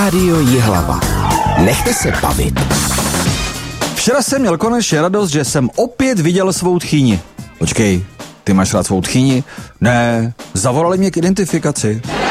Rádio Jihlava. Nechte se bavit. Včera jsem měl konečně radost, že jsem opět viděl svou tchýni. Počkej, ty máš rád svou tchýni? Ne, zavolali mě k identifikaci.